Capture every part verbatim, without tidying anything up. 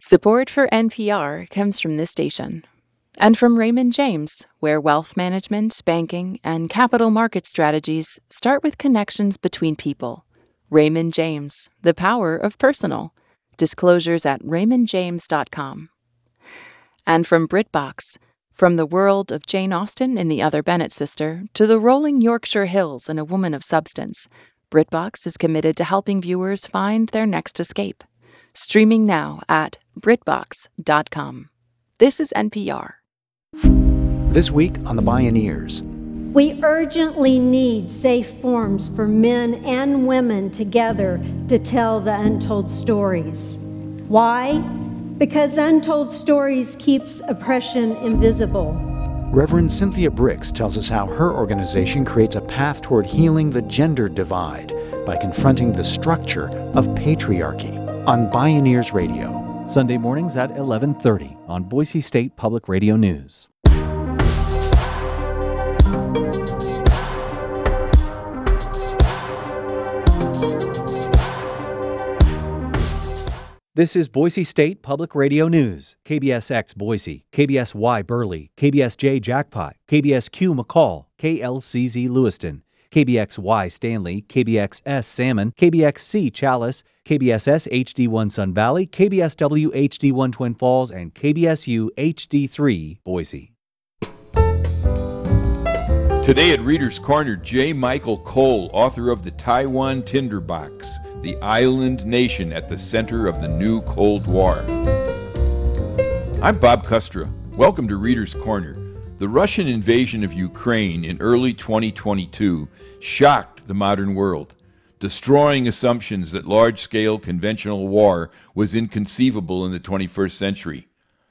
Support for N P R comes from this station and from Raymond James, where wealth management, banking, and capital market strategies start with connections between people. Raymond James, the power of personal. Disclosures at raymond james dot com. And from BritBox, from the world of Jane Austen in The Other Bennet Sister to the rolling Yorkshire Hills in A Woman of Substance, BritBox is committed to helping viewers find their next escape. Streaming now at brit box dot com. This is N P R. This week on The Bioneers. We urgently need safe forums for men and women together to tell the untold stories. Why? Because untold stories keeps oppression invisible. Reverend Cynthia Briggs tells us how her organization creates a path toward healing the gender divide by confronting the structure of patriarchy on Bioneers Radio. Sunday mornings at eleven thirty on Boise State Public Radio News. This is Boise State Public Radio News. K B S X Boise, K B S Y Burley, K B S J Jackpot, K B S Q McCall, K L C Z Lewiston, K B X Y Stanley, K B X S Salmon, K B X C Chalice, K B S S H D one Sun Valley, K B S W H D one Twin Falls, and K B S U H D three Boise. Today at Reader's Corner, J. Michael Cole, author of The Taiwan Tinderbox, the island nation at the center of the new Cold War. I'm Bob Kustra. Welcome to Reader's Corner. The Russian invasion of Ukraine in early twenty twenty-two shocked the modern world, destroying assumptions that large-scale conventional war was inconceivable in the twenty-first century.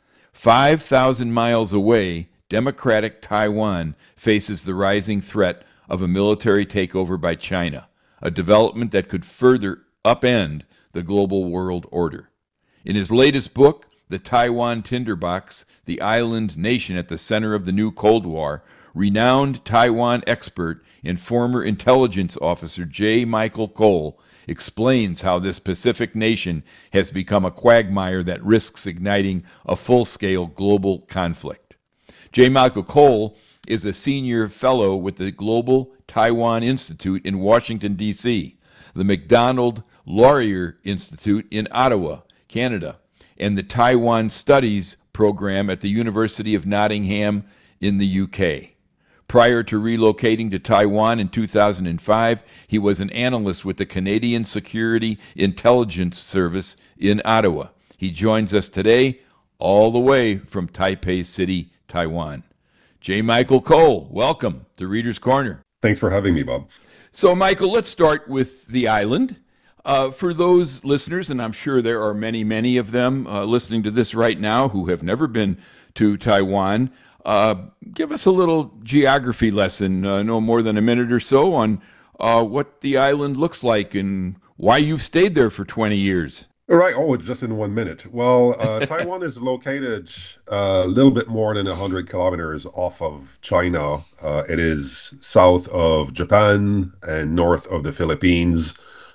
five thousand miles away, democratic Taiwan faces the rising threat of a military takeover by China, a development that could further upend the global world order. In his latest book, The Taiwan Tinderbox, the island nation at the center of the new Cold War, renowned Taiwan expert and former intelligence officer J. Michael Cole explains how this Pacific nation has become a quagmire that risks igniting a full-scale global conflict. J. Michael Cole is a senior fellow with the Global Taiwan Institute in Washington, D C, the MacDonald Laurier Institute in Ottawa, Canada, and the Taiwan Studies program at the University of Nottingham in the U K. Prior to relocating to Taiwan in two thousand five, he was an analyst with the Canadian Security Intelligence Service in Ottawa. He joins us today all the way from Taipei City, Taiwan. J. Michael Cole, welcome to Reader's Corner. Thanks for having me, Bob. So, Michael, let's start with the island. Uh, for those listeners, and I'm sure there are many, many of them uh, listening to this right now who have never been to Taiwan, uh, give us a little geography lesson, uh, no more than a minute or so, on uh, what the island looks like and why you've stayed there for twenty years. All right. Oh, just in one minute. Well, uh, Taiwan is located uh, a little bit more than one hundred kilometers off of China. Uh, it is south of Japan and north of the Philippines.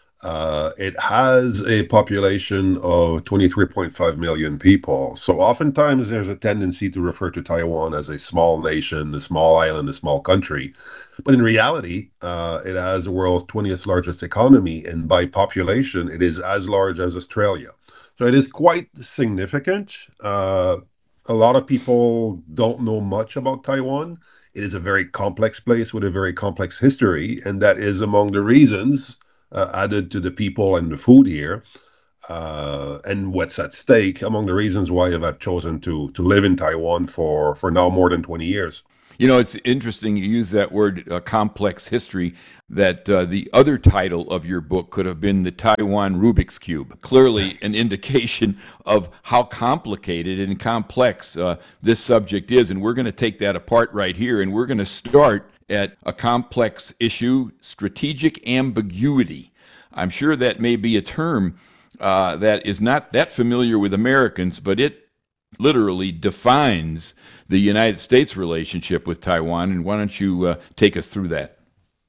Uh, it has a population of twenty-three point five million people. So oftentimes there's a tendency to refer to Taiwan as a small nation, a small island, a small country. But in reality, uh, it has the world's twentieth largest economy, and by population, it is as large as Australia. So it is quite significant. Uh, a lot of people don't know much about Taiwan. It is a very complex place with a very complex history, and that is among the reasons Uh, added to the people and the food here, uh, and what's at stake, among the reasons why I've chosen to to live in Taiwan for, for now more than twenty years. You know, it's interesting you use that word, uh, complex history, that uh, the other title of your book could have been The Taiwan Rubik's Cube. Clearly an indication of how complicated and complex uh, this subject is, and we're going to take that apart right here, and we're going to start at a complex issue, strategic ambiguity. I'm sure that may be a term uh, that is not that familiar with Americans, but it literally defines the United States relationship with Taiwan. And why don't you uh, take us through that?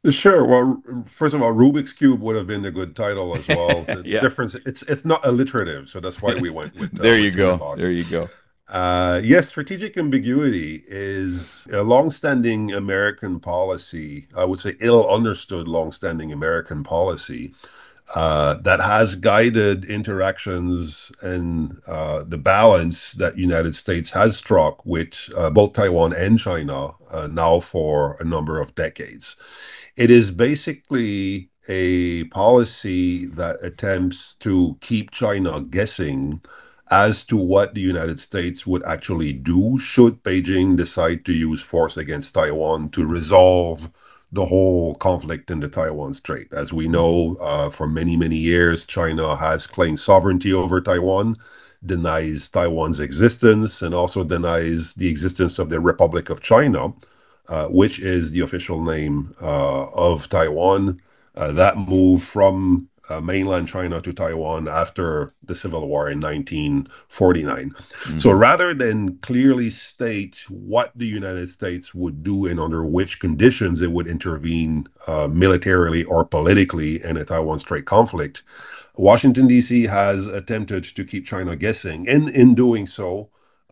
Sure. Well, first of all, Rubik's Cube would have been a good title as well. The Yeah. difference, it's it's not alliterative, so that's why we went with uh, There you with go. Tinderbox. There you go. Uh, yes, strategic ambiguity is a longstanding American policy. I would say ill understood longstanding American policy uh, that has guided interactions and uh, the balance that United States has struck with uh, both Taiwan and China uh, now for a number of decades. It is basically a policy that attempts to keep China guessing as to what the United States would actually do should Beijing decide to use force against Taiwan to resolve the whole conflict in the Taiwan Strait. As we know, uh, for many, many years, China has claimed sovereignty over Taiwan, denies Taiwan's existence, and also denies the existence of the Republic of China, uh, which is the official name uh, of Taiwan. Uh, that move from uh, mainland China to Taiwan after the Civil War in nineteen forty-nine. Mm-hmm. So rather than clearly state what the United States would do and under which conditions it would intervene uh, militarily or politically in a Taiwan Strait conflict, Washington, D C has attempted to keep China guessing, and in doing so,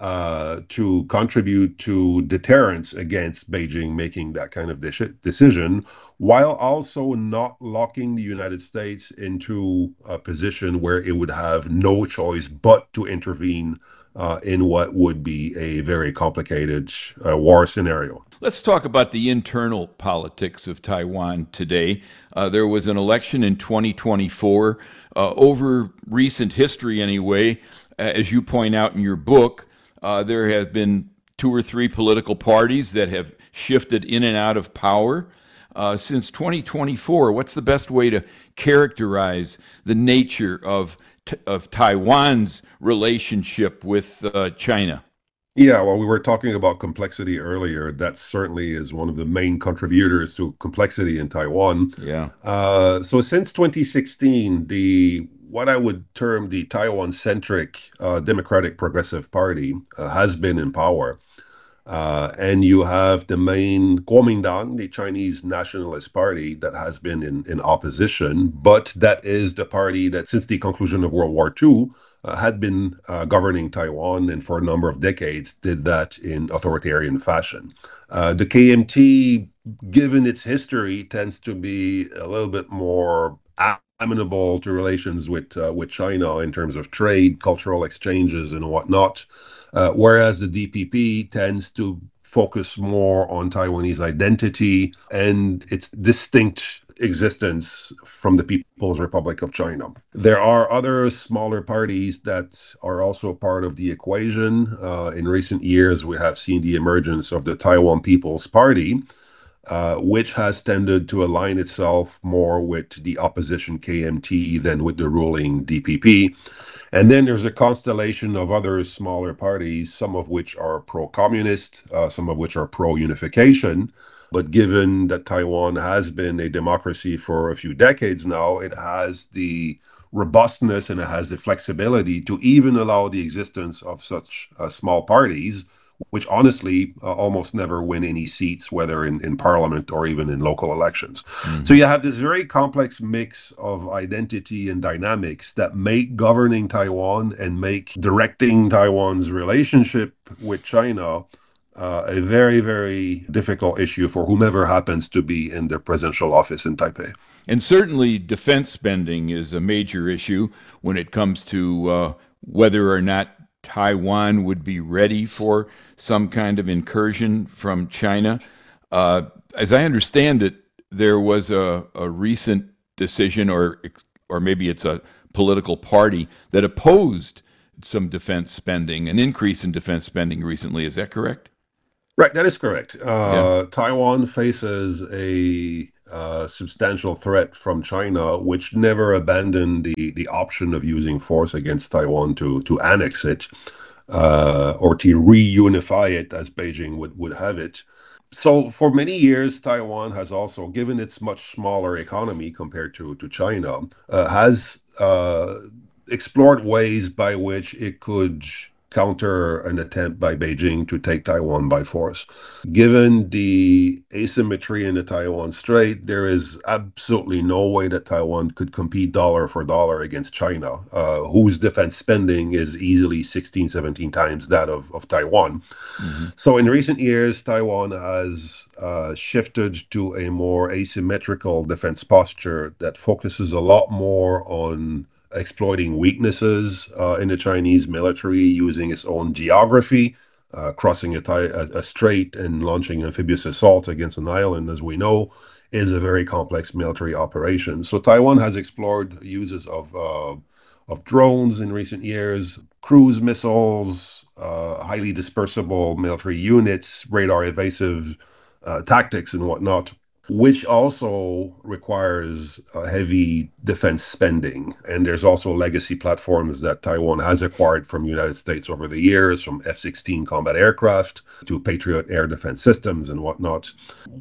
uh, to contribute to deterrence against Beijing making that kind of de- decision, while also not locking the United States into a position where it would have no choice but to intervene uh, in what would be a very complicated uh, war scenario. Let's talk about the internal politics of Taiwan today. Uh, there was an election in twenty twenty-four. Uh, over recent history, anyway, as you point out in your book, uh, there have been two or three political parties that have shifted in and out of power. Uh, since twenty twenty-four, what's the best way to characterize the nature of of Taiwan's relationship with uh, China? Yeah, well, we were talking about complexity earlier. That certainly is one of the main contributors to complexity in Taiwan. Yeah. Uh, so since twenty sixteen, the what I would term the Taiwan-centric uh, Democratic Progressive Party uh, has been in power. Uh, and you have the main Kuomintang, the Chinese Nationalist Party, that has been in, in opposition, but that is the party that, since the conclusion of World War Two, uh, had been uh, governing Taiwan, and for a number of decades did that in authoritarian fashion. Uh, the K M T, given its history, tends to be a little bit more amenable to relations with uh, with China in terms of trade, cultural exchanges, and whatnot. Uh, whereas the D P P tends to focus more on Taiwanese identity and its distinct existence from the People's Republic of China. There are other smaller parties that are also part of the equation. Uh, in recent years, we have seen the emergence of the Taiwan People's Party, Uh, which has tended to align itself more with the opposition K M T than with the ruling D P P. And then there's a constellation of other smaller parties, some of which are pro-communist, uh, some of which are pro-unification. But given that Taiwan has been a democracy for a few decades now, it has the robustness and it has the flexibility to even allow the existence of such uh, small parties, which honestly uh, almost never win any seats, whether in, in parliament or even in local elections. Mm-hmm. So you have this very complex mix of identity and dynamics that make governing Taiwan and make directing Taiwan's relationship with China uh, a very, very difficult issue for whomever happens to be in the presidential office in Taipei. And certainly defense spending is a major issue when it comes to uh, whether or not Taiwan would be ready for some kind of incursion from China. Uh, as I understand it, there was a, a recent decision, or or maybe it's a political party that opposed some defense spending, an increase in defense spending recently. Is that correct? Right, that is correct. Uh, Yeah. Taiwan faces a uh, substantial threat from China, which never abandoned the, the option of using force against Taiwan to, to annex it uh, or to reunify it as Beijing would, would have it. So for many years, Taiwan has also, given its much smaller economy compared to, to China, uh, has uh, explored ways by which it could counter an attempt by Beijing to take Taiwan by force. Given the asymmetry in the Taiwan Strait, there is absolutely no way that Taiwan could compete dollar for dollar against China, uh, whose defense spending is easily sixteen, seventeen times that of, of Taiwan. Mm-hmm. So in recent years, Taiwan has uh, shifted to a more asymmetrical defense posture that focuses a lot more on exploiting weaknesses uh, in the Chinese military, using its own geography, uh, crossing a, a, a strait and launching amphibious assaults against an island, as we know, is a very complex military operation. So Taiwan has explored uses of uh, of drones in recent years, cruise missiles, uh, highly dispersible military units, radar evasive uh, tactics and whatnot, which also requires uh, heavy defense spending. And there's also legacy platforms that Taiwan has acquired from the United States over the years, from F sixteen combat aircraft to Patriot air defense systems and whatnot.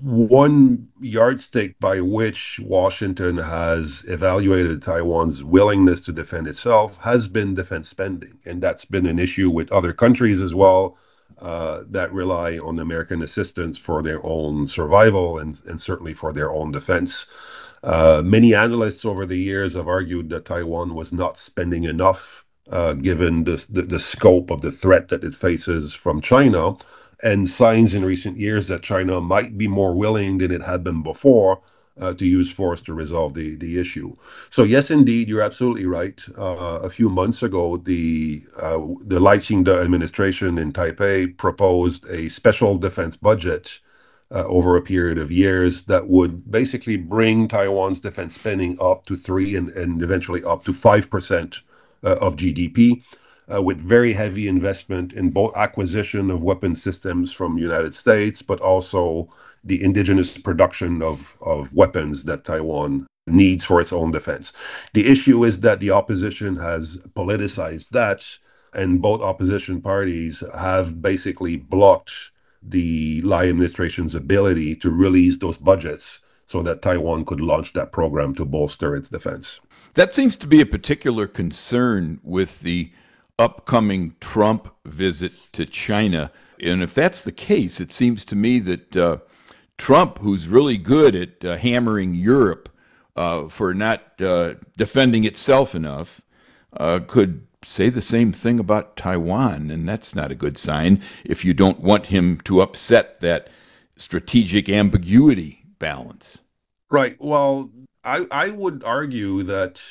One yardstick by which Washington has evaluated Taiwan's willingness to defend itself has been defense spending. And that's been an issue with other countries as well. Uh, that rely on American assistance for their own survival and, and certainly for their own defense. Uh, many analysts over the years have argued that Taiwan was not spending enough uh, given the, the, the scope of the threat that it faces from China, and signs in recent years that China might be more willing than it had been before Uh, to use force to resolve the, the issue. So yes, indeed, you're absolutely right. Uh, a few months ago, the uh, the Lai Ching-te administration in Taipei proposed a special defense budget uh, over a period of years that would basically bring Taiwan's defense spending up to three and, and eventually up to five percent uh, of G D P, uh, with very heavy investment in both acquisition of weapon systems from the United States, but also the indigenous production of, of weapons that Taiwan needs for its own defense. The issue is that the opposition has politicized that, and both opposition parties have basically blocked the Lai administration's ability to release those budgets so that Taiwan could launch that program to bolster its defense. That seems to be a particular concern with the upcoming Trump visit to China. And if that's the case, it seems to me that uh, Trump, who's really good at uh, hammering Europe uh, for not uh, defending itself enough, uh, could say the same thing about Taiwan, and that's not a good sign if you don't want him to upset that strategic ambiguity balance. Right. Well, I, I would argue that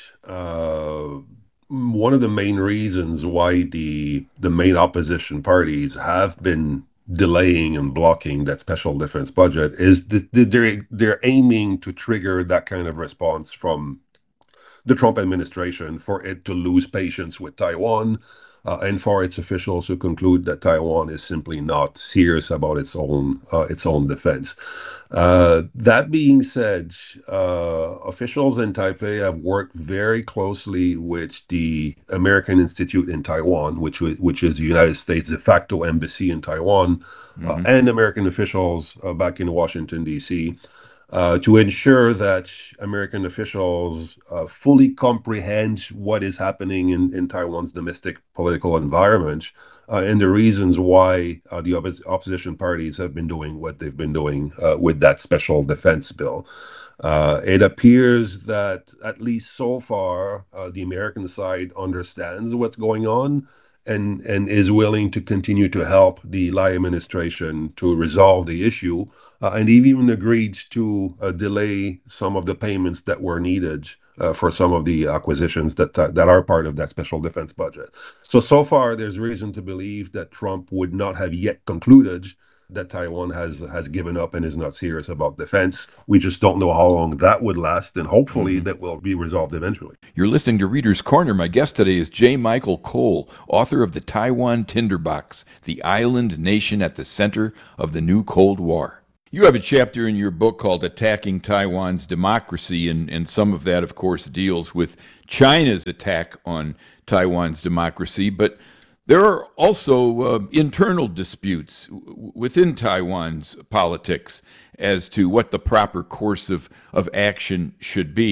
uh, one of the main reasons why the the main opposition parties have been delaying and blocking that special defense budget is th- they're they're aiming to trigger that kind of response from the Trump administration for it to lose patience with Taiwan, uh, and for its officials to conclude that Taiwan is simply not serious about its own uh, its own defense. Uh, that being said, uh, officials in Taipei have worked very closely with the American Institute in Taiwan, which which is the United States de facto embassy in Taiwan, mm-hmm. uh, and American officials uh, back in Washington, D C, Uh, to ensure that American officials uh, fully comprehend what is happening in, in Taiwan's domestic political environment uh, and the reasons why uh, the oppos- opposition parties have been doing what they've been doing uh, with that special defense bill. Uh, it appears that, at least so far, uh, the American side understands what's going on and, and is willing to continue to help the Lai administration to resolve the issue. Uh, and even agreed to uh, delay some of the payments that were needed uh, for some of the acquisitions that uh, that are part of that special defense budget. So, so far, there's reason to believe that Trump would not have yet concluded that Taiwan has has given up and is not serious about defense. We just don't know how long that would last, and hopefully mm-hmm. that will be resolved eventually. You're listening to Reader's Corner. My guest today is J. Michael Cole, author of The Taiwan Tinderbox, the island nation at the center of the new Cold War. You have a chapter in your book called Attacking Taiwan's Democracy, and, and some of that, of course, deals with China's attack on Taiwan's democracy. But there are also uh, internal disputes w- within Taiwan's politics as to what the proper course of, of action should be.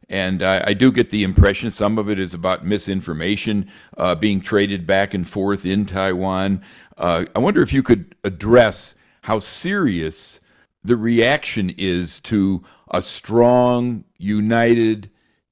And I, I do get the impression some of it is about misinformation uh, being traded back and forth in Taiwan. Uh, I wonder if you could address how serious the reaction is to a strong, united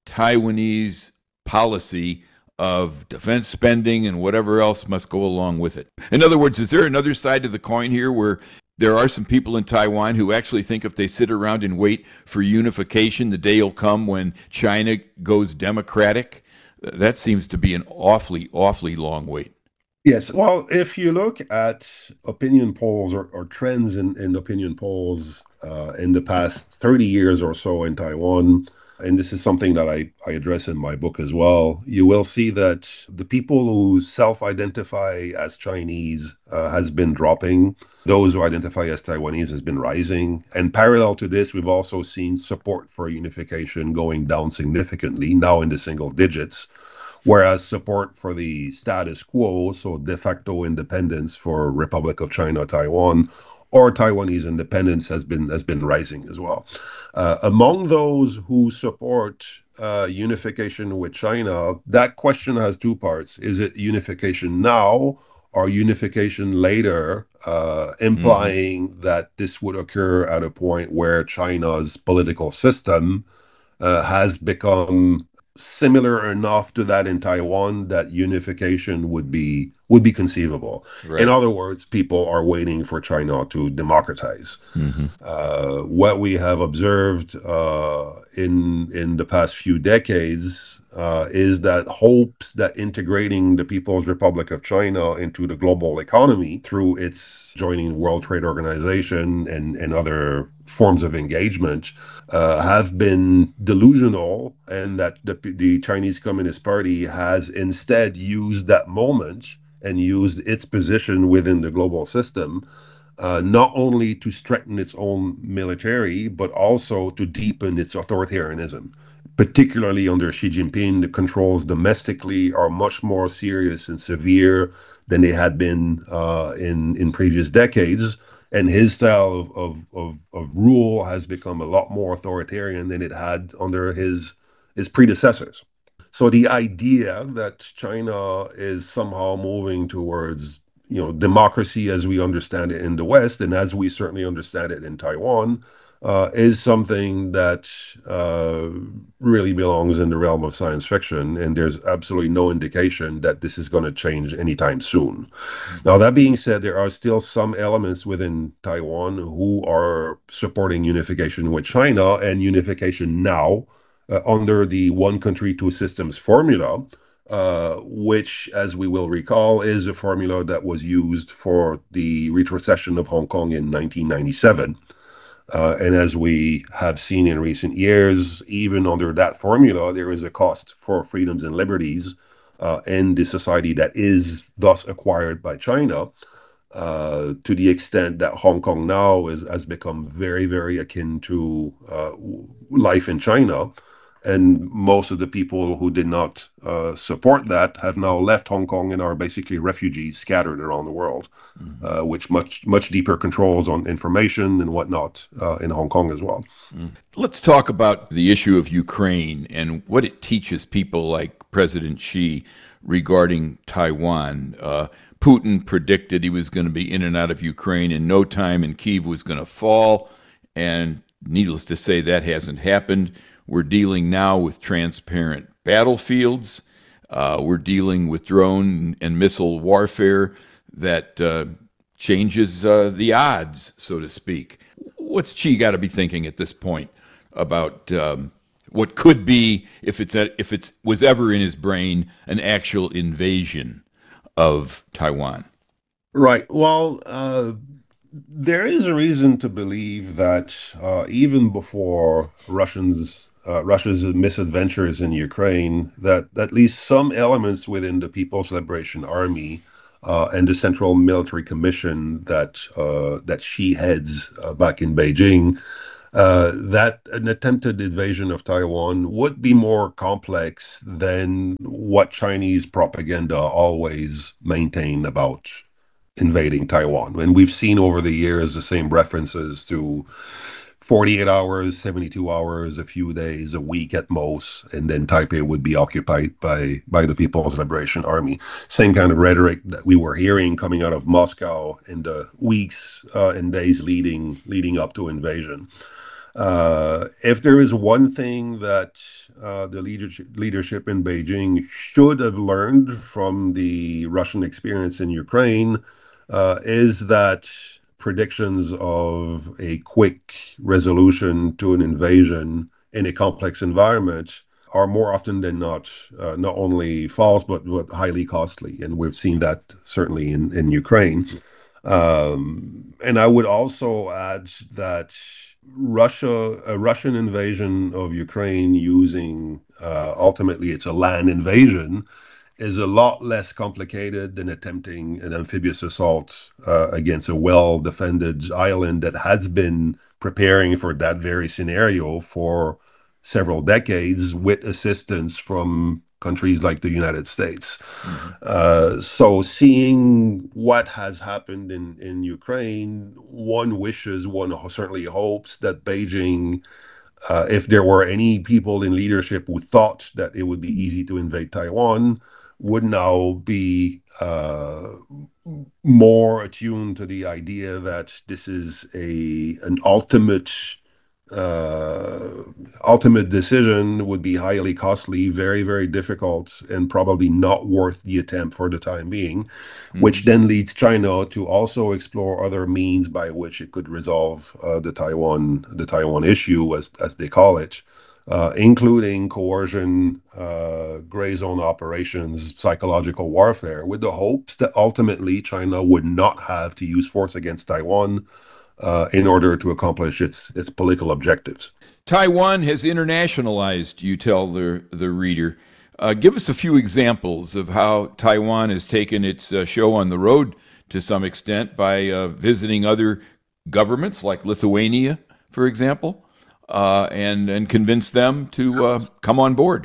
Taiwanese policy of defense spending and whatever else must go along with it. In other words, is there another side to the coin here where there are some people in Taiwan who actually think if they sit around and wait for unification, the day will come when China goes democratic? That seems to be an awfully, awfully long wait. Yes. Well, if you look at opinion polls or, or trends in, in opinion polls uh, in the past thirty years or so in Taiwan, and this is something that I, I address in my book as well, you will see that the people who self-identify as Chinese uh, has been dropping. Those who identify as Taiwanese has been rising. And parallel to this, we've also seen support for unification going down significantly, now in the single digits, whereas support for the status quo, so de facto independence for Republic of China, Taiwan, or Taiwanese independence has been has been rising as well. Uh, among those who support uh, unification with China, that question has two parts. Is it unification now or unification later, uh, implying mm-hmm. that this would occur at a point where China's political system uh, has become similar enough to that in Taiwan that unification would be would be conceivable. Right. In other words, people are waiting for China to democratize. Mm-hmm. Uh, what we have observed uh, in in the past few decades uh, is that hopes that integrating the People's Republic of China into the global economy through its joining World Trade Organization and, and other forms of engagement uh, have been delusional, and that the, the Chinese Communist Party has instead used that moment and used its position within the global system uh, not only to strengthen its own military, but also to deepen its authoritarianism. Particularly under Xi Jinping, the controls domestically are much more serious and severe than they had been uh, in, in previous decades. And his style of, of, of, of rule has become a lot more authoritarian than it had under his, his predecessors. So the idea that China is somehow moving towards, you know, democracy as we understand it in the West, and as we certainly understand it in Taiwan, uh, is something that uh, really belongs in the realm of science fiction. And there's absolutely no indication that this is going to change anytime soon. Mm-hmm. Now, that being said, there are still some elements within Taiwan who are supporting unification with China and unification now, Uh, under the one country, two systems formula, uh, which, as we will recall, is a formula that was used for the retrocession of Hong Kong in nineteen ninety-seven. Uh, and as we have seen in recent years, even under that formula, there is a cost for freedoms and liberties uh, in the society that is thus acquired by China, uh, to the extent that Hong Kong now is, has become very, very akin to uh, life in China. And most of the people who did not uh, support that have now left Hong Kong and are basically refugees scattered around the world, mm-hmm. uh, which much much deeper controls on information and whatnot uh, in Hong Kong as well. Mm. Let's talk about the issue of Ukraine and what it teaches people like President Xi regarding Taiwan. Uh, Putin predicted he was going to be in and out of Ukraine in no time, and Kyiv was going to fall. And needless to say, that hasn't happened. We're dealing now with transparent battlefields. Uh, we're dealing with drone and missile warfare that uh, changes uh, the odds, so to speak. What's Xi got to be thinking at this point about um, what could be, if it's a, if it's was ever in his brain, an actual invasion of Taiwan? Right. Well, uh, there is a reason to believe that uh, even before Russians. Uh, Russia's misadventures in Ukraine, that at least some elements within the People's Liberation Army uh, and the Central Military Commission that uh, that Xi heads uh, back in Beijing, uh, that an attempted invasion of Taiwan would be more complex than what Chinese propaganda always maintained about invading Taiwan. And we've seen over the years the same references to forty-eight hours, seventy-two hours, a few days, a week at most, and then Taipei would be occupied by, by the People's Liberation Army. Same kind of rhetoric that we were hearing coming out of Moscow in the weeks uh, and days leading leading up to invasion. Uh, if there is one thing that uh, the leadership, leadership in Beijing should have learned from the Russian experience in Ukraine, uh, is that predictions of a quick resolution to an invasion in a complex environment are more often than not uh, not only false, but, but highly costly. And we've seen that certainly in, in Ukraine. Um, and I would also add that Russia, a Russian invasion of Ukraine using uh, ultimately it's a land invasion, is a lot less complicated than attempting an amphibious assault uh, against a well-defended island that has been preparing for that very scenario for several decades with assistance from countries like the United States. Mm-hmm. Uh, so seeing what has happened in, in Ukraine, one wishes, one certainly hopes that Beijing, uh, if there were any people in leadership who thought that it would be easy to invade Taiwan, would now be uh, more attuned to the idea that this is a an ultimate uh, ultimate decision, would be highly costly, very, very difficult, and probably not worth the attempt for the time being, mm-hmm. which then leads China to also explore other means by which it could resolve uh, the Taiwan the Taiwan issue, as as they call it, uh, including coercion, uh, gray zone operations, psychological warfare, with the hopes that ultimately China would not have to use force against Taiwan Uh, in order to accomplish its its political objectives. Taiwan has internationalized, you tell the, the reader. Uh, give us a few examples of how Taiwan has taken its uh, show on the road to some extent by uh, visiting other governments like Lithuania, for example, uh, and, and convince them to uh, come on board.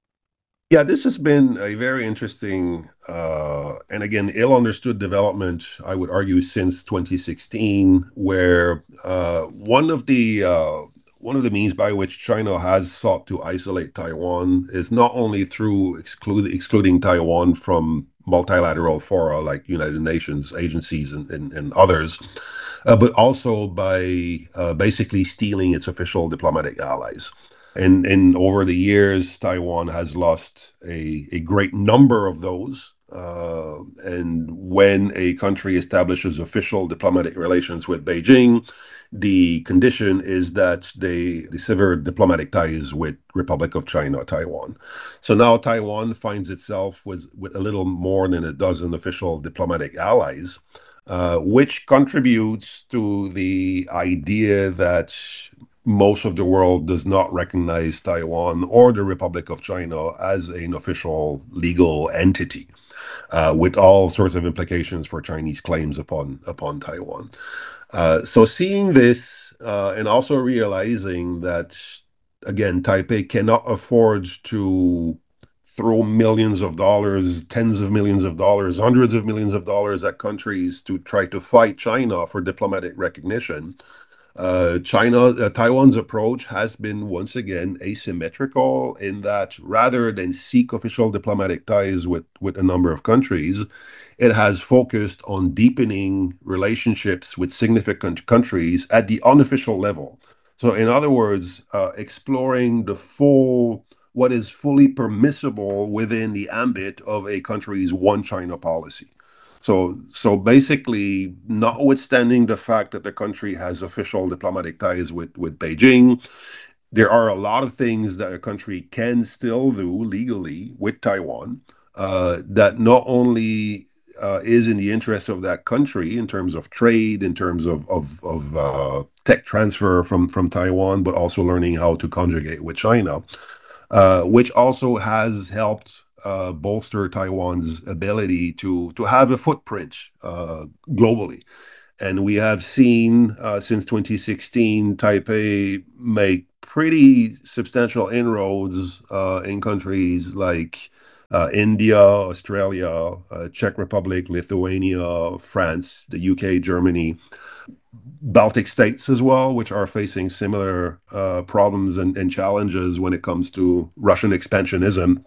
Yeah, this has been a very interesting uh, and again ill understood development, I would argue, since twenty sixteen, where uh, one of the uh, one of the means by which China has sought to isolate Taiwan is not only through exclude, excluding Taiwan from multilateral fora like United Nations agencies and, and, and others, uh, but also by uh, basically stealing its official diplomatic allies. And, and over the years, Taiwan has lost a, a great number of those. Uh, and when a country establishes official diplomatic relations with Beijing, the condition is that they, they sever diplomatic ties with Republic of China, Taiwan. So now Taiwan finds itself with, with a little more than a dozen official diplomatic allies, uh, which contributes to the idea that most of the world does not recognize Taiwan or the Republic of China as an official legal entity, uh, with all sorts of implications for Chinese claims upon upon Taiwan. Uh, so seeing this uh, and also realizing that, again, Taipei cannot afford to throw millions of dollars, tens of millions of dollars, hundreds of millions of dollars at countries to try to fight China for diplomatic recognition. Uh, China, uh, Taiwan's approach has been once again asymmetrical in that rather than seek official diplomatic ties with, with a number of countries, it has focused on deepening relationships with significant countries at the unofficial level. So in other words, uh, exploring the full, what is fully permissible within the ambit of a country's one China policy. So, so basically, notwithstanding the fact that the country has official diplomatic ties with, with Beijing, there are a lot of things that a country can still do legally with Taiwan uh, that not only uh, is in the interest of that country in terms of trade, in terms of, of, of uh, tech transfer from, from Taiwan, but also learning how to conjugate with China, uh, which also has helped Uh, bolster Taiwan's ability to to have a footprint uh, globally. And we have seen uh, since twenty sixteen, Taipei make pretty substantial inroads uh, in countries like uh, India, Australia, uh, Czech Republic, Lithuania, France, the U K, Germany, Baltic states as well, which are facing similar uh, problems and, and challenges when it comes to Russian expansionism.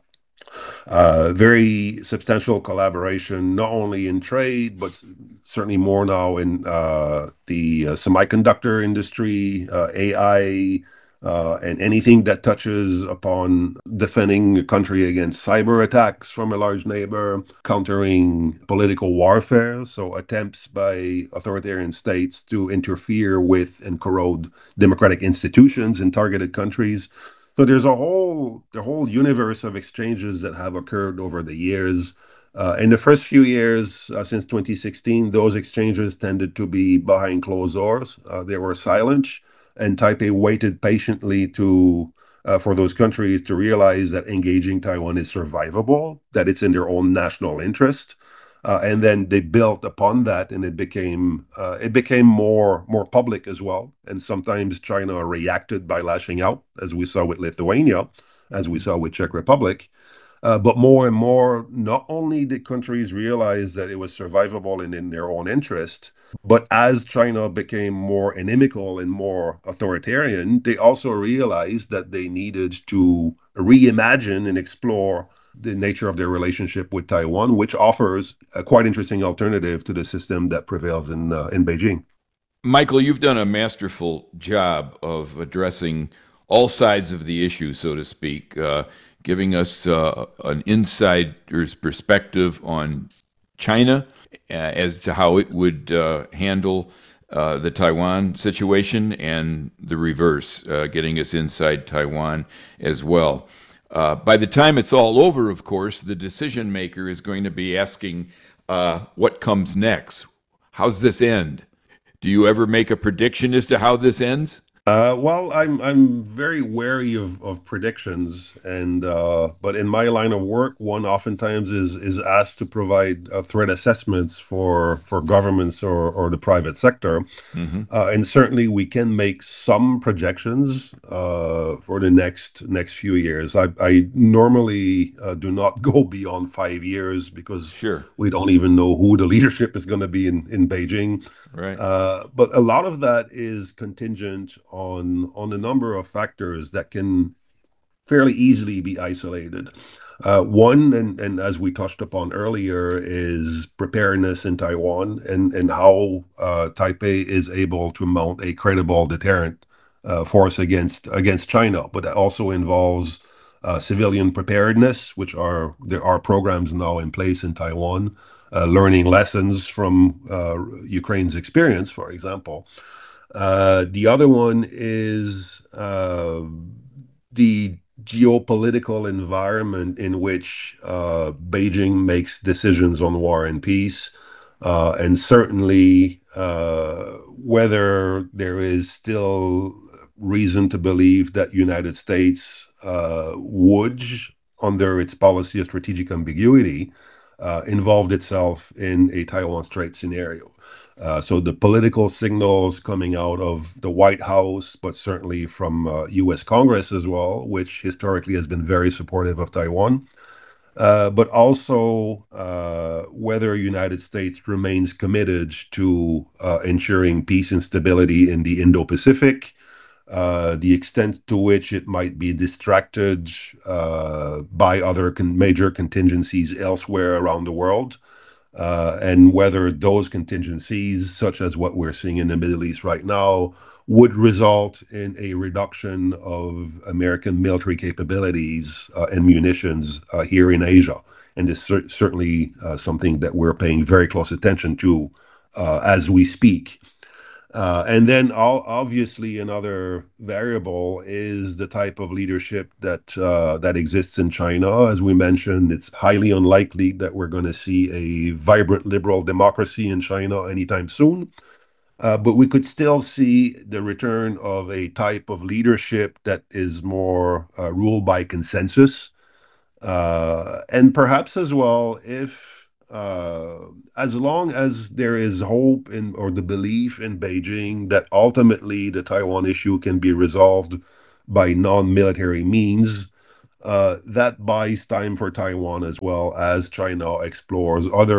Uh, very substantial collaboration, not only in trade, but certainly more now in uh, the uh, semiconductor industry, uh, A I, uh, and anything that touches upon defending a country against cyber attacks from a large neighbor, countering political warfare, so attempts by authoritarian states to interfere with and corrode democratic institutions in targeted countries. So there's a whole the whole universe of exchanges that have occurred over the years. Uh, in the first few years, uh, since twenty sixteen, those exchanges tended to be behind closed doors. Uh, they were silent, and Taipei waited patiently to uh, for those countries to realize that engaging Taiwan is survivable, that it's in their own national interest. Uh, and then they built upon that, and it became uh, it became more more public as well. And sometimes China reacted by lashing out, as we saw with Lithuania, as we saw with Czech Republic. Uh, but more and more, not only did countries realize that it was survivable and in their own interest, but as China became more inimical and more authoritarian, they also realized that they needed to reimagine and explore the nature of their relationship with Taiwan, which offers a quite interesting alternative to the system that prevails in uh, in Beijing. Michael, you've done a masterful job of addressing all sides of the issue, so to speak, uh, giving us uh, an insider's perspective on China uh, as to how it would uh, handle uh, the Taiwan situation, and the reverse, uh, getting us inside Taiwan as well. Uh, by the time it's all over, of course, the decision maker is going to be asking, uh, what comes next? How's this end? Do you ever make a prediction as to how this ends? Uh, well, I'm I'm very wary of, of predictions, and uh, but in my line of work, one oftentimes is is asked to provide uh, threat assessments for for governments or, or the private sector, mm-hmm. uh, and certainly we can make some projections uh, for the next next few years. I I normally uh, do not go beyond five years because sure. we don't even know who the leadership is going to be in in Beijing. Right. Uh, but a lot of that is contingent on on a number of factors that can fairly easily be isolated. Uh, one, and, and as we touched upon earlier, is preparedness in Taiwan, and, and how uh, Taipei is able to mount a credible deterrent uh, force against against China. But that also involves uh, civilian preparedness, which are there are programs now in place in Taiwan, uh, learning lessons from uh, Ukraine's experience, for example. Uh, the other one is uh, the geopolitical environment in which uh, Beijing makes decisions on war and peace, uh, and certainly uh, whether there is still reason to believe that United States uh, would, under its policy of strategic ambiguity, uh, involved itself in a Taiwan Strait scenario. Uh, so the political signals coming out of the White House, but certainly from uh, U S Congress as well, which historically has been very supportive of Taiwan, uh, but also uh, whether United States remains committed to uh, ensuring peace and stability in the Indo-Pacific, uh, the extent to which it might be distracted uh, by other con- major contingencies elsewhere around the world. Uh, and whether those contingencies, such as what we're seeing in the Middle East right now, would result in a reduction of American military capabilities uh, and munitions uh, here in Asia. And this is cer- certainly uh, something that we're paying very close attention to uh, as we speak. Uh, and then all, obviously another variable is the type of leadership that uh, that exists in China. As we mentioned, it's highly unlikely that we're going to see a vibrant liberal democracy in China anytime soon. Uh, but we could still see the return of a type of leadership that is more uh, ruled by consensus. Uh, and perhaps as well, if Uh, as long as there is hope in or the belief in Beijing that ultimately the Taiwan issue can be resolved by non-military means, uh, that buys time for Taiwan as well as China explores other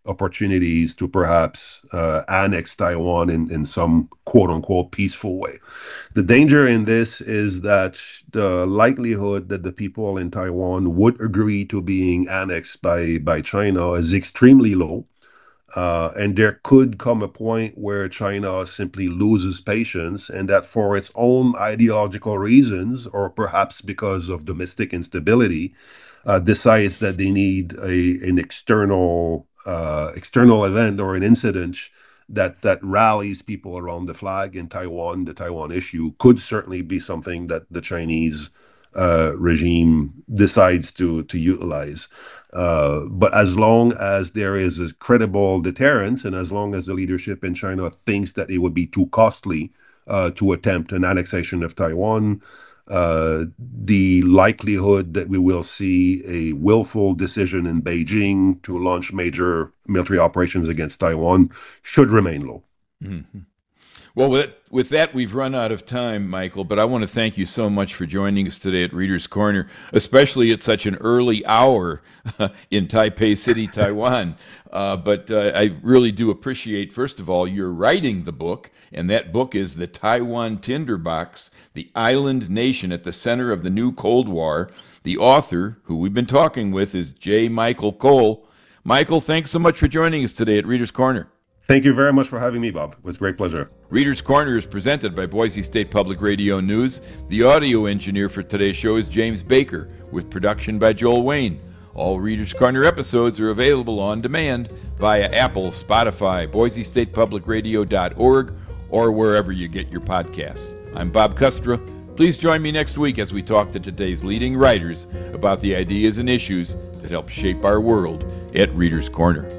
opportunities to perhaps uh, annex Taiwan in, in some quote-unquote peaceful way. The danger in this is that the likelihood that the people in Taiwan would agree to being annexed by, by China is extremely low. Uh, and there could come a point where China simply loses patience, and that for its own ideological reasons, or perhaps because of domestic instability, uh, decides that they need a an external uh, external event or an incident that that rallies people around the flag in Taiwan. The Taiwan issue could certainly be something that the Chinese uh, regime decides to to utilize. Uh, but as long as there is a credible deterrence, and as long as the leadership in China thinks that it would be too costly uh, to attempt an annexation of Taiwan, uh, the likelihood that we will see a willful decision in Beijing to launch major military operations against Taiwan should remain low. Mm-hmm. Well, with, with that, we've run out of time, Michael, but I want to thank you so much for joining us today at Reader's Corner, especially at such an early hour in Taipei City, Taiwan. Uh, but uh, I really do appreciate, first of all, your writing the book, and that book is The Taiwan Tinderbox, The Island Nation at the Center of the New Cold War. The author, who we've been talking with, is J. Michael Cole. Michael, thanks so much for joining us today at Reader's Corner. Thank you very much for having me, Bob. It was a great pleasure. Reader's Corner is presented by Boise State Public Radio News. The audio engineer for today's show is James Baker, with production by Joel Wayne. All Reader's Corner episodes are available on demand via Apple, Spotify, Boise State Public Radio dot org, or wherever you get your podcasts. I'm Bob Kustra. Please join me next week as we talk to today's leading writers about the ideas and issues that help shape our world at Reader's Corner.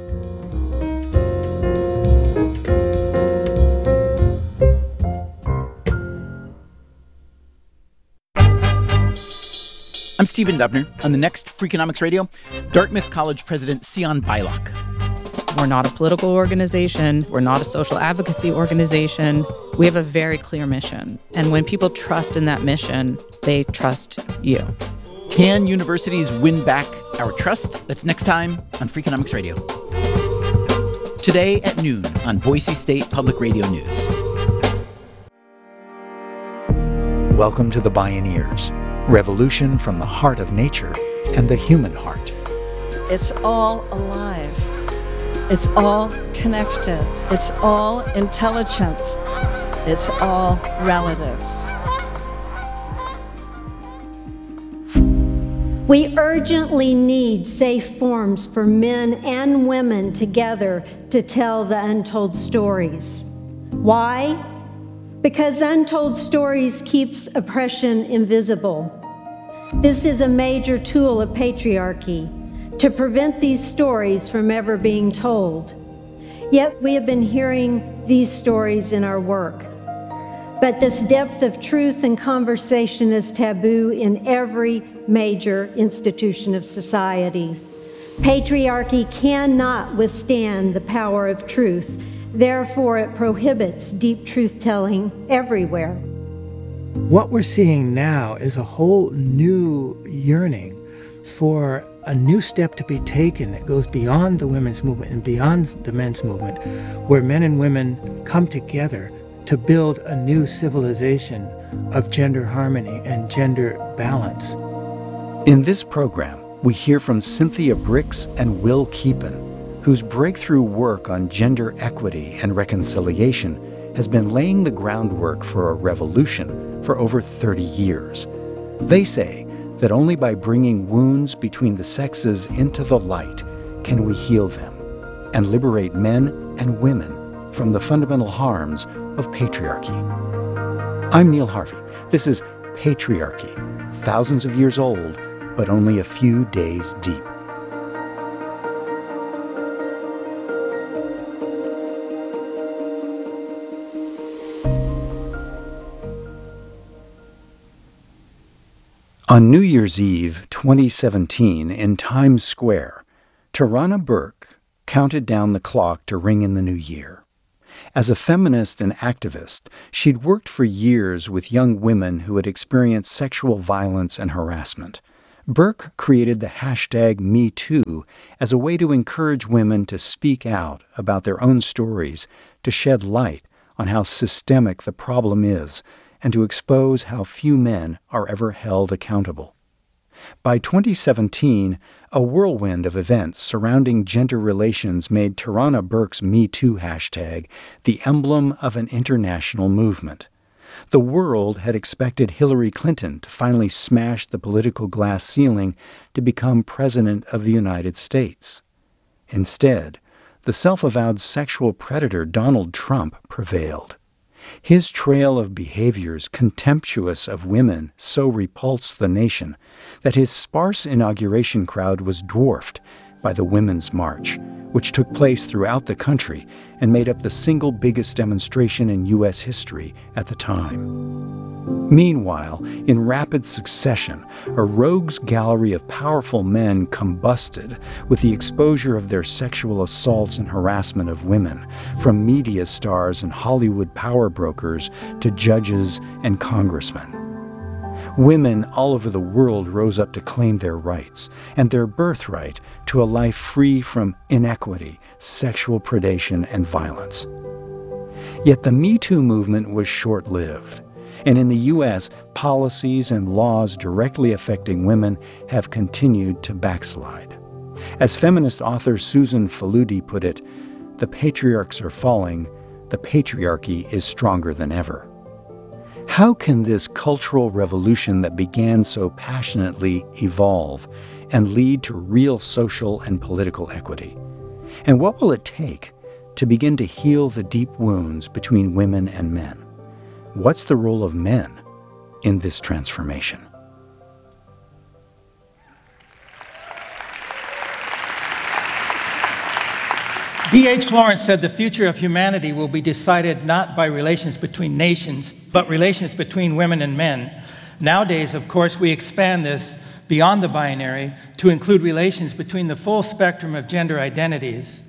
I'm Stephen Dubner. On the next Freakonomics Radio, Dartmouth College President Sion Beilock. We're not a political organization. We're not a social advocacy organization. We have a very clear mission. And when people trust in that mission, they trust you. Can universities win back our trust? That's next time on Freakonomics Radio. Today at noon on Boise State Public Radio News. Welcome to the Bioneers. Revolution from the heart of nature and the human heart. It's all alive. It's all connected. It's all intelligent. It's all relatives. We urgently need safe forms for men and women together to tell the untold stories. Why? Because untold stories keeps oppression invisible. This is a major tool of patriarchy to prevent these stories from ever being told. Yet we have been hearing these stories in our work. But this depth of truth and conversation is taboo in every major institution of society. Patriarchy cannot withstand the power of truth. Therefore, it prohibits deep truth-telling everywhere. What we're seeing now is a whole new yearning for a new step to be taken that goes beyond the women's movement and beyond the men's movement, where men and women come together to build a new civilization of gender harmony and gender balance. In this program, we hear from Cynthia Brix and Will Keepan, whose breakthrough work on gender equity and reconciliation has been laying the groundwork for a revolution for over thirty years. They say that only by bringing wounds between the sexes into the light can we heal them and liberate men and women from the fundamental harms of patriarchy. I'm Neil Harvey. This is Patriarchy, thousands of years old, but only a few days deep. On New Year's Eve, twenty seventeen, in Times Square, Tarana Burke counted down the clock to ring in the new year. As a feminist and activist, she'd worked for years with young women who had experienced sexual violence and harassment. Burke created the hashtag Me Too as a way to encourage women to speak out about their own stories, to shed light on how systemic the problem is, and to expose how few men are ever held accountable. By twenty seventeen, a whirlwind of events surrounding gender relations made Tarana Burke's Me Too hashtag the emblem of an international movement. The world had expected Hillary Clinton to finally smash the political glass ceiling to become President of the United States. Instead, the self-avowed sexual predator Donald Trump prevailed. His trail of behaviors contemptuous of women so repulsed the nation that his sparse inauguration crowd was dwarfed by the Women's March, which took place throughout the country and made up the single biggest demonstration in U S history at the time. Meanwhile, in rapid succession, a rogues gallery of powerful men combusted with the exposure of their sexual assaults and harassment of women, from media stars and Hollywood power brokers to judges and congressmen. Women all over the world rose up to claim their rights and their birthright to a life free from inequity, sexual predation, and violence. Yet the Me Too movement was short-lived, and in the U S, policies and laws directly affecting women have continued to backslide. As feminist author Susan Faludi put it, "The patriarchs are falling, the patriarchy is stronger than ever." How can this cultural revolution that began so passionately evolve and lead to real social and political equity? And what will it take to begin to heal the deep wounds between women and men? What's the role of men in this transformation? D H Lawrence said the future of humanity will be decided not by relations between nations, but relations between women and men. Nowadays, of course, we expand this beyond the binary to include relations between the full spectrum of gender identities.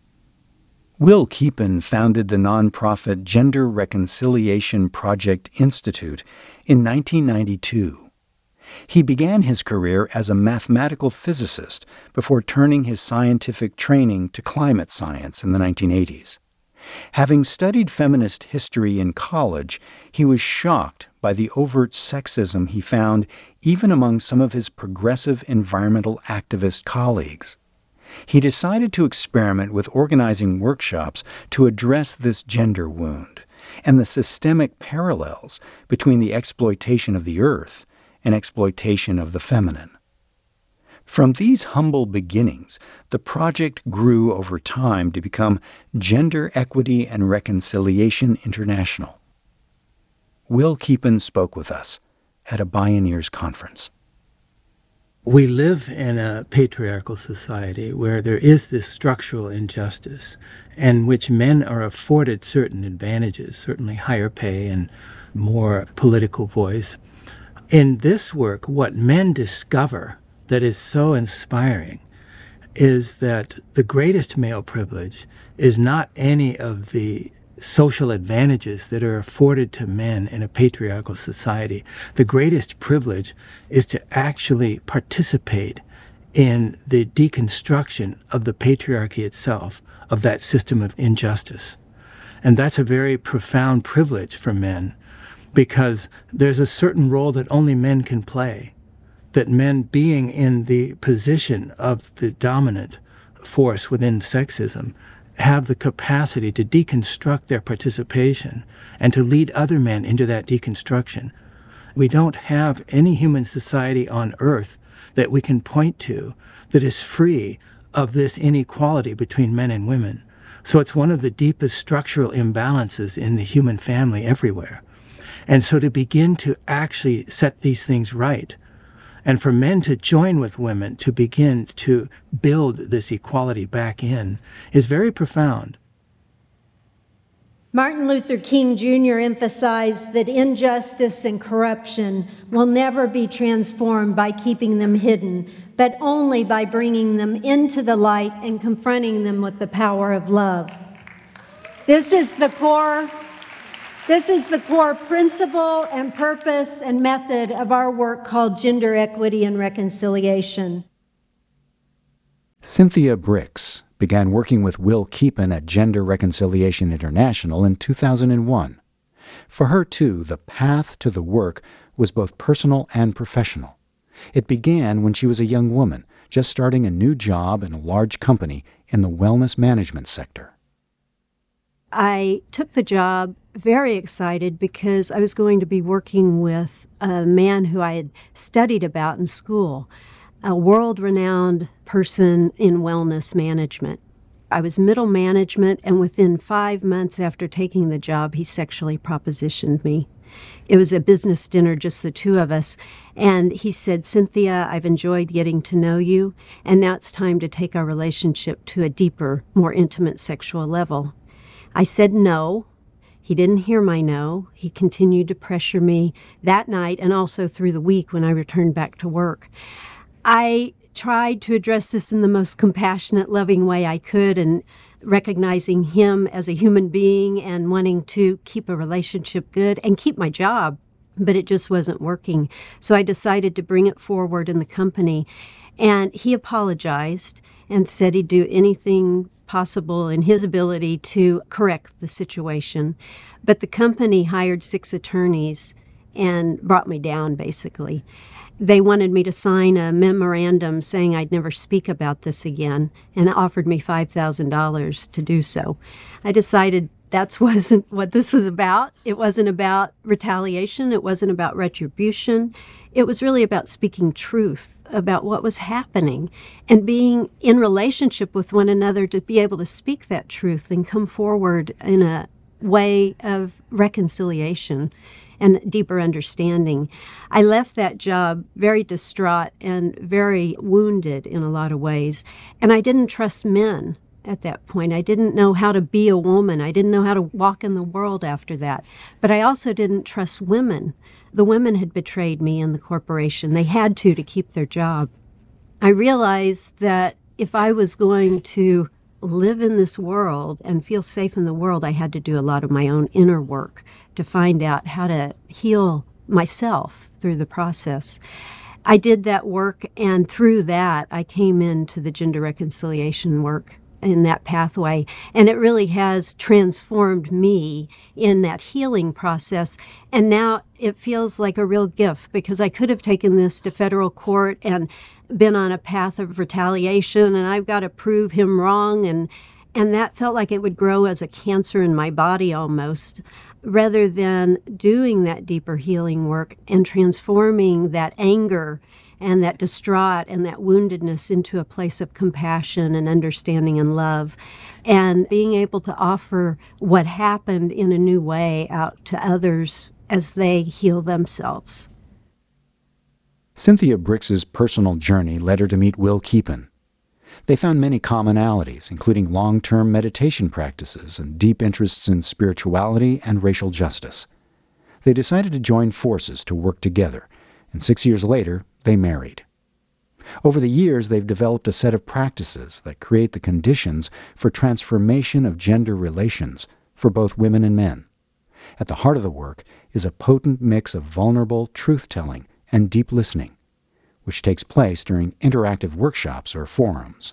Will Keepan founded the nonprofit Gender Reconciliation Project Institute in nineteen ninety-two. He began his career as a mathematical physicist before turning his scientific training to climate science in the nineteen eighties. Having studied feminist history in college, he was shocked by the overt sexism he found even among some of his progressive environmental activist colleagues. He decided to experiment with organizing workshops to address this gender wound and the systemic parallels between the exploitation of the earth and exploitation of the feminine. From these humble beginnings, the project grew over time to become Gender Equity and Reconciliation International. Will Keepan spoke with us at a Bioneers conference. We live in a patriarchal society where there is this structural injustice in which men are afforded certain advantages, certainly higher pay and more political voice. In this work, what men discover that is so inspiring is that the greatest male privilege is not any of the social advantages that are afforded to men in a patriarchal society. The greatest privilege is to actually participate in the deconstruction of the patriarchy itself, of that system of injustice. And that's a very profound privilege for men, because there's a certain role that only men can play, that men being in the position of the dominant force within sexism have the capacity to deconstruct their participation and to lead other men into that deconstruction. We don't have any human society on earth that we can point to that is free of this inequality between men and women. So it's one of the deepest structural imbalances in the human family everywhere. And so to begin to actually set these things right, and for men to join with women to begin to build this equality back in, is very profound. Martin Luther King Junior emphasized that injustice and corruption will never be transformed by keeping them hidden, but only by bringing them into the light and confronting them with the power of love. This is the core This is the core principle and purpose and method of our work called Gender Equity and Reconciliation. Cynthia Brix began working with Will Keepan at Gender Reconciliation International in two thousand one. For her, too, the path to the work was both personal and professional. It began when she was a young woman, just starting a new job in a large company in the wellness management sector. I took the job very excited because I was going to be working with a man who I had studied about in school, a world-renowned person in wellness management. I was middle management, and within five months after taking the job, he sexually propositioned me. It was a business dinner, just the two of us, and he said, "Cynthia, I've enjoyed getting to know you, and now it's time to take our relationship to a deeper, more intimate sexual level." I said no. He didn't hear my no. He continued to pressure me that night and also through the week when I returned back to work. I tried to address this in the most compassionate, loving way I could, and recognizing him as a human being and wanting to keep a relationship good and keep my job, but it just wasn't working. So I decided to bring it forward in the company, and he apologized and said he'd do anything possible in his ability to correct the situation. But the company hired six attorneys and brought me down, basically. They wanted me to sign a memorandum saying I'd never speak about this again, and offered me five thousand dollars to do so. I decided that wasn't what this was about. It wasn't about retaliation. It wasn't about retribution. It was really about speaking truth about what was happening and being in relationship with one another to be able to speak that truth and come forward in a way of reconciliation and deeper understanding. I left that job very distraught and very wounded in a lot of ways, and I didn't trust men at that point. I didn't know how to be a woman. I didn't know how to walk in the world after that. But I also didn't trust women. The women had betrayed me in the corporation. They had to to keep their job. I realized that if I was going to live in this world and feel safe in the world, I had to do a lot of my own inner work to find out how to heal myself through the process. I did that work, and through that, I came into the gender reconciliation work in that pathway, and it really has transformed me in that healing process. And now it feels like a real gift, because I could have taken this to federal court and been on a path of retaliation, and I've got to prove him wrong, and and that felt like it would grow as a cancer in my body almost, rather than doing that deeper healing work and transforming that anger and that distraught and that woundedness into a place of compassion and understanding and love, and being able to offer what happened in a new way out to others as they heal themselves. Cynthia Brix's personal journey led her to meet Will Keepan. They found many commonalities, including long-term meditation practices and deep interests in spirituality and racial justice. They decided to join forces to work together, and six years later, they married. Over the years, they've developed a set of practices that create the conditions for transformation of gender relations for both women and men. At the heart of the work is a potent mix of vulnerable truth-telling and deep listening, which takes place during interactive workshops or forums.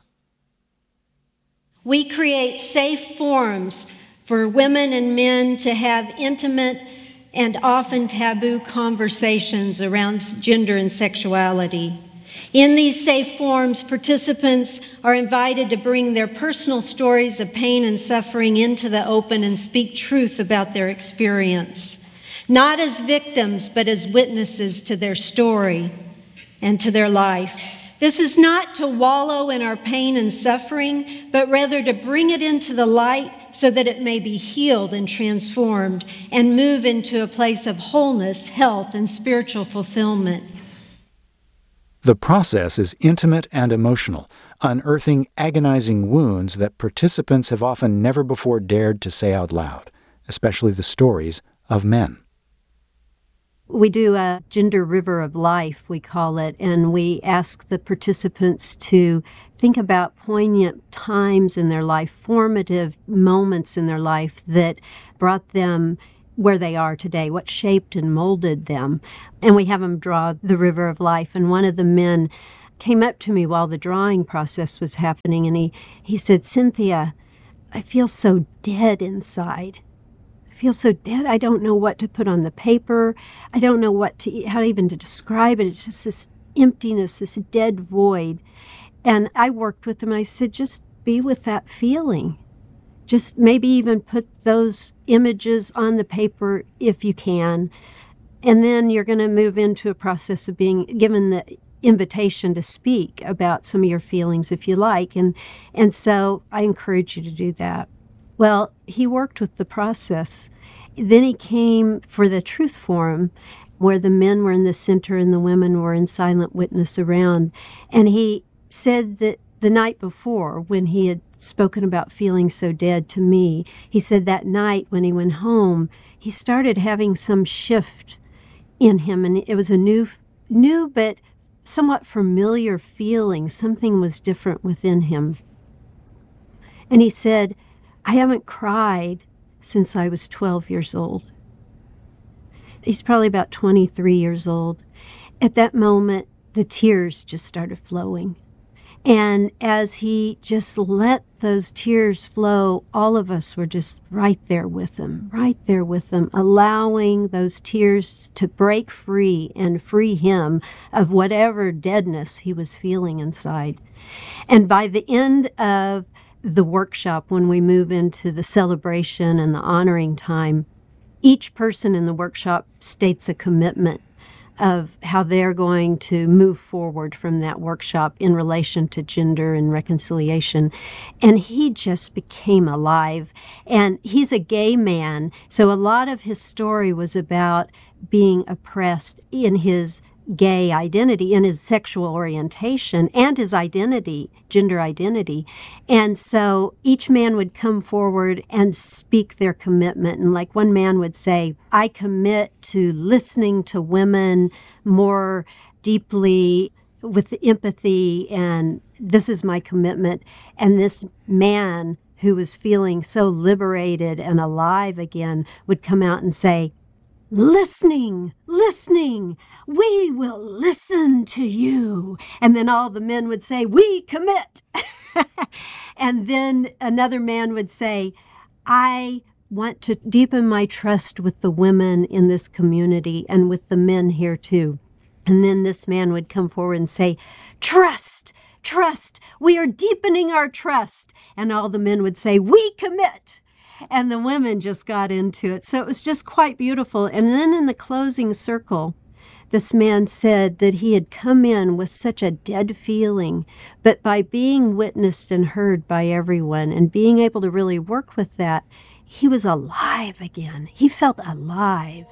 We create safe forums for women and men to have intimate and often taboo conversations around gender and sexuality. In these safe forums, participants are invited to bring their personal stories of pain and suffering into the open and speak truth about their experience, not as victims, but as witnesses to their story and to their life. This is not to wallow in our pain and suffering, but rather to bring it into the light so that it may be healed and transformed and move into a place of wholeness, health, and spiritual fulfillment. The process is intimate and emotional, unearthing agonizing wounds that participants have often never before dared to say out loud, especially the stories of men. We do a gender river of life, we call it, and we ask the participants to think about poignant times in their life, formative moments in their life that brought them where they are today, what shaped and molded them. And we have them draw the river of life. And one of the men came up to me while the drawing process was happening, and he, he said, "Cynthia, I feel so dead inside. I feel so dead. I don't know what to put on the paper. I don't know what to, how even to describe it. It's just this emptiness, this dead void." And I worked with him. I said, just be with that feeling. Just maybe even put those images on the paper if you can. And then you're going to move into a process of being given the invitation to speak about some of your feelings if you like. And, and so I encourage you to do that. Well, he worked with the process. Then he came for the Truth Forum, where the men were in the center and the women were in silent witness around. And he said that the night before, when he had spoken about feeling so dead to me, he said that night when he went home, he started having some shift in him, and it was a new, new but somewhat familiar feeling. Something was different within him. And he said, "I haven't cried since I was twelve years old." He's probably about twenty-three years old. At that moment, the tears just started flowing. And as he just let those tears flow, all of us were just right there with him, right there with him, allowing those tears to break free and free him of whatever deadness he was feeling inside. And by the end of the workshop, when we move into the celebration and the honoring time, each person in the workshop states a commitment of how they're going to move forward from that workshop in relation to gender and reconciliation. And he just became alive. And he's a gay man, so a lot of his story was about being oppressed in his gay identity, in his sexual orientation and his identity, gender identity. And so each man would come forward and speak their commitment. And like one man would say, "I commit to listening to women more deeply with empathy, and this is my commitment." And this man who was feeling so liberated and alive again would come out and say, "Listening, listening, we will listen to you." And then all the men would say, "We commit." And then another man would say, "I want to deepen my trust with the women in this community and with the men here too." And then this man would come forward and say, "Trust, trust, we are deepening our trust." And all the men would say, "We commit." And the women just got into it. So it was just quite beautiful. And then in the closing circle, this man said that he had come in with such a dead feeling, but by being witnessed and heard by everyone and being able to really work with that, he was alive again. He felt alive.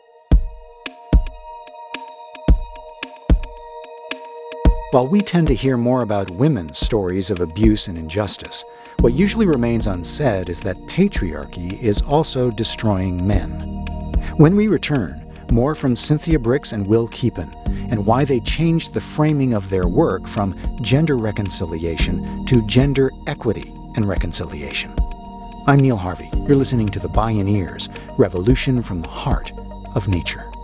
While we tend to hear more about women's stories of abuse and injustice, what usually remains unsaid is that patriarchy is also destroying men. When we return, more from Cynthia Brix and Will Keepen, and why they changed the framing of their work from gender reconciliation to gender equity and reconciliation. I'm Neil Harvey. You're listening to The Bioneers, Revolution from the Heart of Nature.